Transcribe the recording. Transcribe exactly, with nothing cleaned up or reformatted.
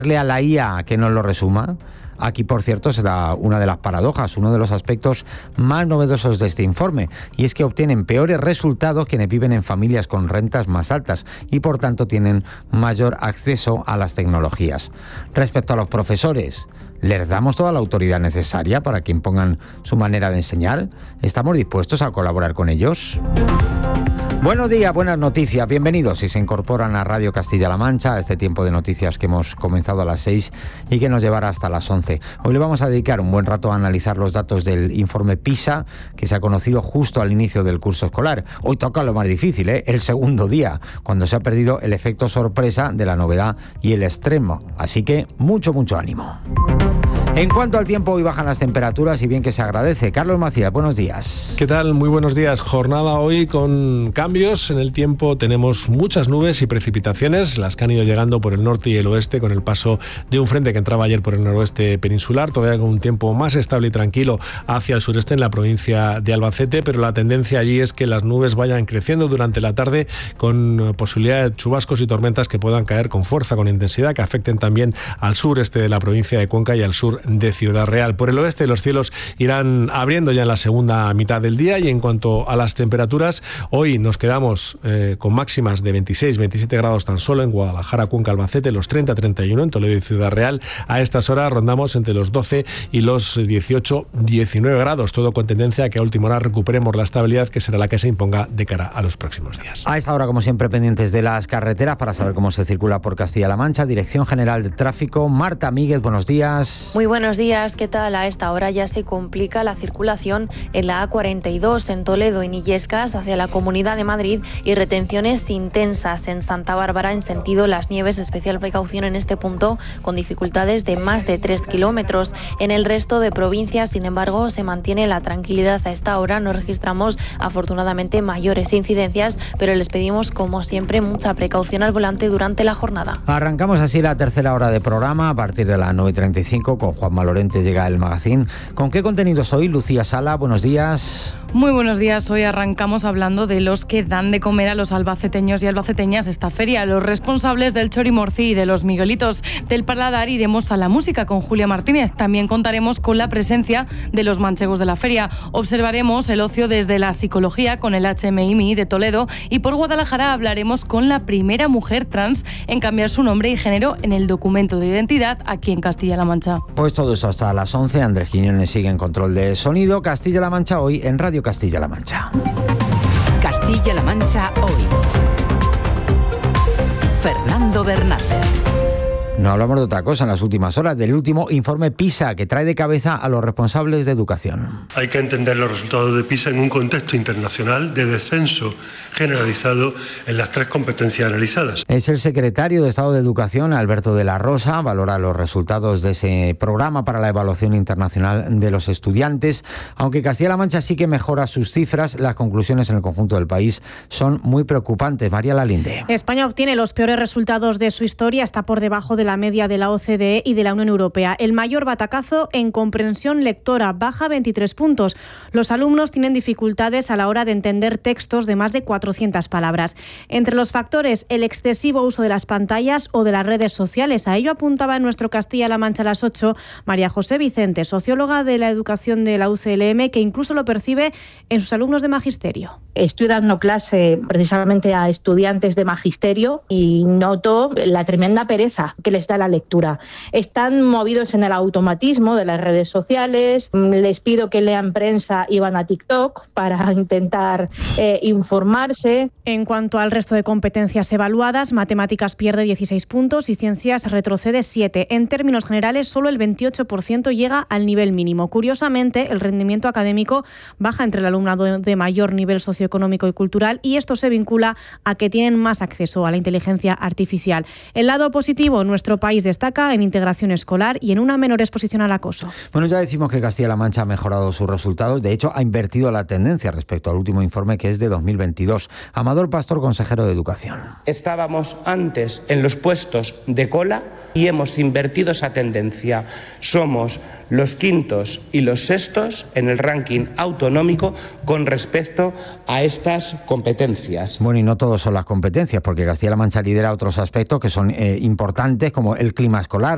a la I A que nos lo resuma. Aquí, por cierto, se da una de las paradojas, uno de los aspectos más novedosos de este informe, y es que obtienen peores resultados quienes viven en familias con rentas más altas y, por tanto, tienen mayor acceso a las tecnologías. Respecto a los profesores, ¿les damos toda la autoridad necesaria para que impongan su manera de enseñar? ¿Estamos dispuestos a colaborar con ellos? Buenos días, buenas noticias, bienvenidos si se incorporan a Radio Castilla-La Mancha, a este tiempo de noticias que hemos comenzado a las seis y que nos llevará hasta las once. Hoy le vamos a dedicar un buen rato a analizar los datos del informe PISA, que se ha conocido justo al inicio del curso escolar. Hoy toca lo más difícil, ¿eh? El segundo día, cuando se ha perdido el efecto sorpresa de la novedad y el extremo. Así que mucho, mucho ánimo. En cuanto al tiempo, hoy bajan las temperaturas y bien que se agradece. Carlos Macías, buenos días. ¿Qué tal? Muy buenos días. Jornada hoy con cambios en el tiempo. Tenemos muchas nubes y precipitaciones, las que han ido llegando por el norte y el oeste con el paso de un frente que entraba ayer por el noroeste peninsular, todavía con un tiempo más estable y tranquilo hacia el sureste en la provincia de Albacete, pero la tendencia allí es que las nubes vayan creciendo durante la tarde con posibilidad de chubascos y tormentas que puedan caer con fuerza, con intensidad, que afecten también al sureste de la provincia de Cuenca y al sur de Ciudad Real. Por el oeste los cielos irán abriendo ya en la segunda mitad del día, y en cuanto a las temperaturas, hoy nos quedamos eh, con máximas de veintiséis veintisiete grados tan solo en Guadalajara, Cuenca, Albacete, los treinta treinta y uno en Toledo y Ciudad Real. A estas horas rondamos entre los doce y los dieciocho diecinueve grados, todo con tendencia a que a última hora recuperemos la estabilidad, que será la que se imponga de cara a los próximos días. A esta hora, como siempre, pendientes de las carreteras para saber cómo se circula por Castilla-La Mancha. Dirección General de Tráfico, Marta Míguez, buenos días. Muy buenos días, ¿qué tal? A esta hora ya se complica la circulación en la A cuarenta y dos en Toledo y Illescas hacia la Comunidad de Madrid, y retenciones intensas en Santa Bárbara en sentido Las Nieves. Especial precaución en este punto, con dificultades de más de tres kilómetros. En el resto de provincias, sin embargo, se mantiene la tranquilidad a esta hora. No registramos afortunadamente mayores incidencias, pero les pedimos, como siempre, mucha precaución al volante durante la jornada. Arrancamos así la tercera hora de programa a partir de las nueve y treinta y cinco con Juanma Lorente. Llega el magazín. ¿Con qué contenidos hoy? Lucía Sala, buenos días. Muy buenos días. Hoy arrancamos hablando de los que dan de comer a los albaceteños y albaceteñas esta feria, los responsables del chorimorcí y de los miguelitos. Del paladar iremos a la música con Julia Martínez. También contaremos con la presencia de los manchegos de la feria. Observaremos el ocio desde la psicología con el H M I M I de Toledo, y por Guadalajara hablaremos con la primera mujer trans en cambiar su nombre y género en el documento de identidad aquí en Castilla-La Mancha. Pues todo esto hasta las once. Andrés Quiñones sigue en control de sonido. Castilla-La Mancha hoy en Radio Castilla-La Mancha. Castilla-La Mancha hoy. Fernando Bernácer. No hablamos de otra cosa en las últimas horas, del último informe PISA, que trae de cabeza a los responsables de educación. Hay que entender los resultados de PISA en un contexto internacional de descenso generalizado en las tres competencias analizadas. Es el secretario de Estado de Educación, Alberto de la Rosa, valora los resultados de ese programa para la evaluación internacional de los estudiantes. Aunque Castilla-La Mancha sí que mejora sus cifras, las conclusiones en el conjunto del país son muy preocupantes. María Lalinde. España obtiene los peores resultados de su historia, está por debajo de la media de la O C D E y de la Unión Europea. El mayor batacazo en comprensión lectora, baja veintitrés puntos. Los alumnos tienen dificultades a la hora de entender textos de más de cuatrocientas palabras. Entre los factores, el excesivo uso de las pantallas o de las redes sociales. A ello apuntaba en nuestro Castilla-La Mancha a las ocho María José Vicente, socióloga de la educación de la U C L M, que incluso lo percibe en sus alumnos de magisterio. Estoy dando clase precisamente a estudiantes de magisterio y noto la tremenda pereza que les da la lectura. Están movidos en el automatismo de las redes sociales, les pido que lean prensa y van a TikTok para intentar eh, informarse. En cuanto al resto de competencias evaluadas, matemáticas pierde dieciséis puntos y ciencias retrocede siete. En términos generales, solo el veintiocho por ciento llega al nivel mínimo. Curiosamente, el rendimiento académico baja entre el alumnado de mayor nivel socioeconómico y cultural, y esto se vincula a que tienen más acceso a la inteligencia artificial. El lado positivo, nuestro país destaca en integración escolar y en una menor exposición al acoso. Bueno, ya decimos que Castilla-La Mancha ha mejorado sus resultados. De hecho, ha invertido la tendencia respecto al último informe, que es de dos mil veintidós. Amador Pastor, consejero de Educación. Estábamos antes en los puestos de cola y hemos invertido esa tendencia. Somos los quintos y los sextos en el ranking autonómico con respecto a estas competencias. Bueno, y no todos son las competencias, porque Castilla-La Mancha lidera otros aspectos que son eh, importantes, como el clima escolar,